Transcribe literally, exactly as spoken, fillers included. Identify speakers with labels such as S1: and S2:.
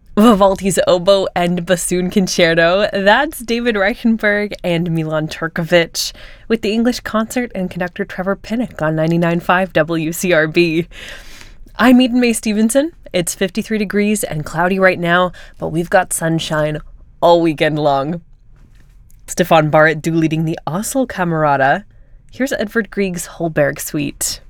S1: Vivaldi's Oboe and Bassoon Concerto. That's David Reichenberg and Milan Turkovic with the English concert and conductor Trevor Pinnock on ninety-nine point five W C R B. I'm Eden Mae Stevenson. It's fifty-three degrees and cloudy right now, but we've got sunshine all weekend long. Stefan Barrett do leading the Oslo Camerata. Here's Edvard Grieg's Holberg Suite.